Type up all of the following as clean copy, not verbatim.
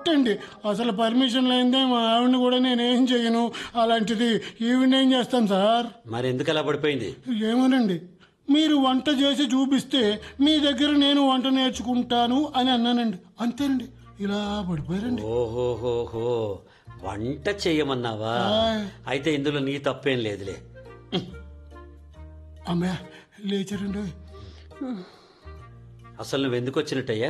ఒట్టండి. అసలు పర్మిషన్ లేనిదే మా ఆవిడని కూడా నేనేం చేయను. అలాంటిది ఈవిడ ఏం చేస్తాను సార్? మరి ఎందుకు అలా పడిపోయింది? ఏమోనండి, మీరు వంట చేసి చూపిస్తే మీ దగ్గర నేను వంట నేర్చుకుంటాను అని అన్నానండి. అంతేనండి, ఇలా పడిపోయారండి. ఓహోహోహో, వంట చెయ్యమన్నావా? అయితే ఇందులో నీ తప్పేం లేదులే. అమ్మా లేచారండి. అసలు నువ్వు ఎందుకు వచ్చినట్టయ్యా?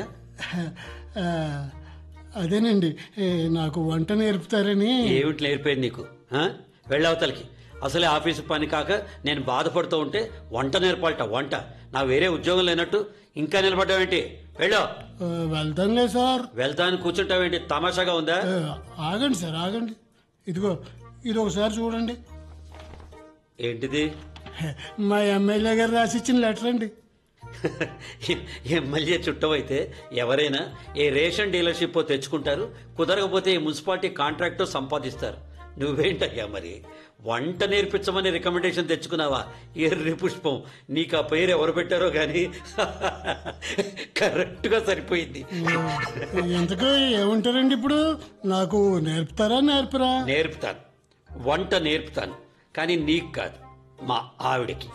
అదేనండి, నాకు వంట నేర్పుతారని. ఏమిటి నేర్పేది నీకు? వెళ్ళవతలకి. అసలే ఆఫీసు పని కాక నేను బాధపడుతూ ఉంటే వంట నేర్పాలట. వంట నా వేరే ఉద్యోగం లేనట్టు ఇంకా నిలబడ్డావేంటి? వెళ్ళో. వెళ్తానులే సార్. వెళ్తాను కూర్చుంటావేంటి? తమాషాగా ఉందా? ఆగండి సార్, ఆగండి. ఇదిగో ఇది ఒకసారి చూడండి. ఏంటిది? మా ఎమ్మెల్యే గారు రాసిచ్చిన లెటర్ అండి. ఎమ్మెల్యే చుట్టమైతే ఎవరైనా ఏ రేషన్ డీలర్షిప్ తెచ్చుకుంటారు, కుదరకపోతే ఏ మున్సిపాలిటీ కాంట్రాక్ట్ సంపాదిస్తారు. నువ్వేంటయ్యా మరి వంట నేర్పించమని రికమెండేషన్ తెచ్చుకున్నావా? ఎర్రి పుష్పం, నీకు ఆ పేరు ఎవరు పెట్టారో గాని కరెక్ట్ గా సరిపోయింది. ఎంతకు ఏమంటారండి ఇప్పుడు? నాకు నేర్పుతారా నేర్పరా? నేర్పుతాను, వంట నేర్పుతాను, కానీ నీకు కాదు, మా ఆవిడకి.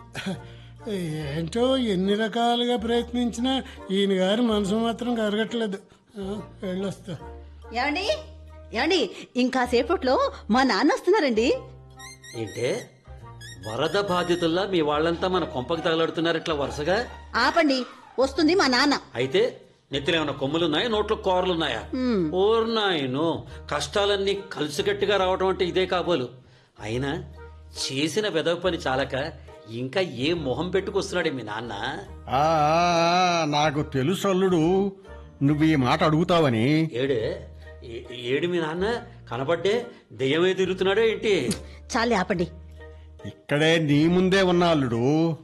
ఏంటో ఎన్ని రకాలుగా ప్రయత్నించినా ఈయన గారి మనసు మాత్రం కరగట్లేదు. వెళ్ళొస్తా. ఏమండి ఏమండి, ఇంకా సేపట్లో మా నాన్న వస్తున్నారండి. ఏంటే వరద బాధితుల్లా మీ వాళ్ళంతా మన కొంపకి తగలడుతున్నారు ఇట్లా వరుసగా? ఆపండి, వస్తుంది మా నాన్న. అయితే నెత్తిలో ఏమైనా కొమ్ములున్నాయా, నోట్లో కూరలున్నాయా? ఓర్నాయను, కష్టాలన్నీ కలిసికట్టుగా రావడం అంటే ఇదే కాబోలు. అయినా చేసిన వెదవ పని చాలక ఇంకా ఏ మొహం పెట్టుకొస్తున్నాడే మీ నాన్న? నాకు తెలుసు అల్లుడు, నువ్వు ఈ మాట అడుగుతావని. ఏడు మీ నాన్న కనపడ్డే దెయ్యమే తిరుగుతున్నాడో ఏంటి? చాలే ఆపండి. ఇక్కడే నీ ముందే ఉన్నా అల్లుడు.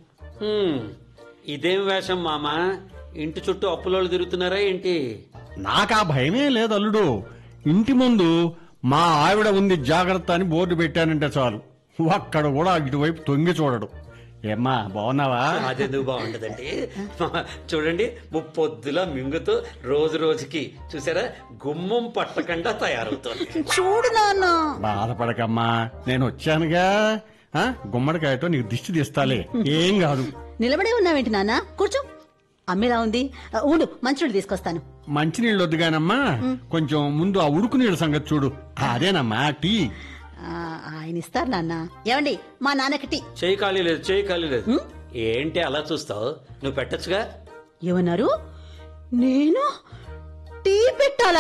ఇదేం వేషం మామా? ఇంటి చుట్టూ అప్పులోళ్ళు తిరుగుతున్నారా ఏంటి? నాకా భయమే లేదు అల్లుడు. ఇంటి ముందు మా ఆవిడ ఉంది జాగ్రత్త అని బోర్డు పెట్టానంటే చాలు, అక్కడ కూడా ఇటువైపు తొంగి చూడడు. ఏమ్మా బాగున్నావా? అదెందుకు బాగుంటదండి? చూడండి, ముప్పొద్దులా మింగుతూ రోజు రోజుకి చూసారా గుమ్మం పట్టకుండా తయారవుతుంది. చూడు నాన్న. బాధపడకమ్మా, నేను వచ్చానుగా. గుమ్మడికాయతో నీకు దిష్టి తీస్తాలే, ఏం కాదు. నిలబడే ఉన్నావేంటి నాన్న? కూర్చో. అమ్మేలా ఉంది, ఉండు మంచినీళ్ళు తీసుకొస్తాను. మంచినీళ్ళు వద్దుగానమ్మా, కొంచెం ముందు ఆ ఉడుకు నీళ్ళ సంగతి చూడు. అదేనమ్మా టీ. ఆయన ఇస్తారు నాన్న. ఏమండి మా నాన్నకి టీ. చేయి ఖాళీ లేదు, చేయి ఖాళీ లేదు. ఏంటి అలా చూస్తావు? నువ్వు పెట్టచ్చుగా. ఏమన్నారు? నేను టీ పెట్టాలా?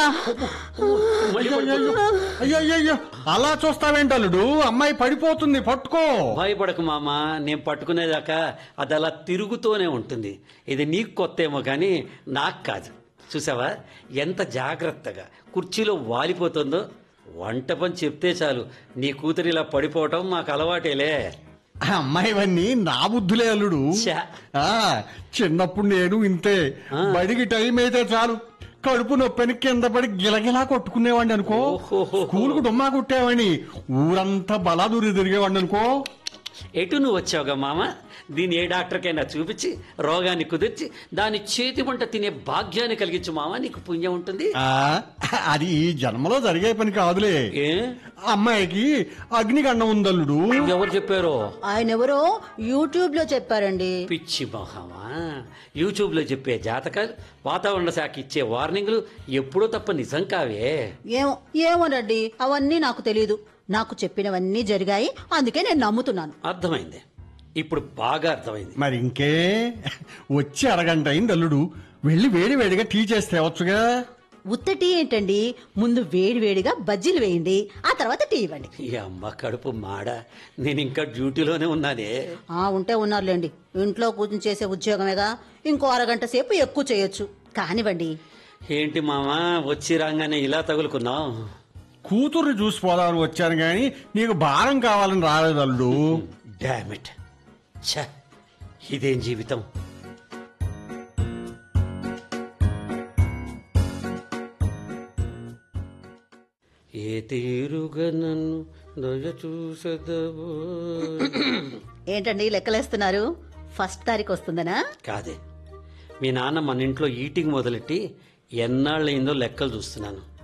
అయ్యో, అలా చూస్తావేంటల్లుడు? అమ్మాయి పడిపోతుంది, పట్టుకో. భయపడకు మామా, నేను పట్టుకునేదాకా అది అలా తిరుగుతూనే ఉంటుంది. ఇది నీకు కొత్తేమో కానీ నాకు కాదు. చూసావా ఎంత జాగ్రత్తగా కుర్చీలో వాలిపోతుందో? వంట పని చెప్తే చాలు నీ కూతురు ఇలా పడిపోవటం మాకు అలవాటేలే. అమ్మాయివన్నీ నా బుద్ధులే అల్లుడు. చిన్నప్పుడు నేను ఇంతే, బడికి టైం అయితే చాలు కడుపు నొప్పని కింద పడి గిలగిలా కొట్టుకునేవాడిని అనుకో. స్కూల్కు డుమ్మా కొట్టేవాడిని, ఊరంతా బలాదూరి తిరిగేవాడిని అనుకో. ఎటు నువ్వు వచ్చావుగా మామ? దీన్ని ఏ డాక్టర్కైనా చూపించి రోగాన్ని కుదిర్చి దాని చేతి వంట తినే భాగ్యాన్ని కలిగించు మామ, నీకు పుణ్యం ఉంటుంది. అది ఈ జన్మలో జరిగే పని కాదులే. అమ్మాయికి అగ్నిగండం ఉందల్లుడు. ఎవరు చెప్పారో? ఆయన ఎవరో యూట్యూబ్ లో చెప్పారండి. పిచ్చి మహామా, యూట్యూబ్ లో చెప్పే జాతకాలు, వాతావరణ శాఖ ఇచ్చే వార్నింగ్లు ఎప్పుడో తప్ప నిజం కావే. ఏమోనండి, అవన్నీ నాకు తెలియదు. నాకు చెప్పినవన్నీ జరిగాయి, అందుకే నేను నమ్ముతున్నాను. అర్థమైంది, ఇప్పుడు బాగా అర్థమైంది. మరి ఇంకే, వచ్చి అరగంట అయింది అల్లుడు. వెళ్ళి వేడి వేడిగా టీ చేస్తే వచ్చుగా. ఉత్త టీ ఏంటండి, ముందు వేడి వేడిగా బజ్జీలు వేయండి, ఆ తర్వాత టీ ఇవ్వండి. ఈ అమ్మ కడుపు మాడ, నేను ఇంకా డ్యూటీలోనే ఉన్నానే. ఉంటే ఉన్నారులేండి, ఇంట్లో కూర్చుని చేసే ఉద్యోగమేగా, ఇంకో అరగంట సేపు ఎక్కువ చేయొచ్చు. కానివ్వండి. ఏంటి మామా వచ్చి రాగానే ఇలా తగులుకున్నావు? కూతుర్ని చూసిపోదామని వచ్చాను గాని నీకు భారం కావాలని రాలేదు అల్లుడు. డామిట్, ఛ, ఇదేం జీవితం? ఏ తీరుగా నన్ను దయ చూసదవో. ఏంటండి లెక్కలేస్తున్నారు? ఫస్ట్ తారీఖు వస్తుందనా? కాదే, మీ నాన్న మన ఇంట్లో ఈటింగ్ మొదలెట్టి ఎన్నాళ్ళయిందో లెక్కలు చూస్తున్నాను.